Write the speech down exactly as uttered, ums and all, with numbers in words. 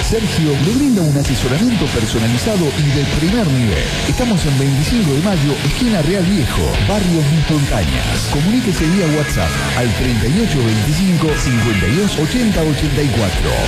Sergio le brinda un asesoramiento personalizado y de primer nivel. Estamos en veinticinco de mayo, esquina Real Viejo, barrio Mis Montañas. Comuníquese vía WhatsApp al treinta y ocho veinticinco, cincuenta y dos ochenta ochenta y cuatro.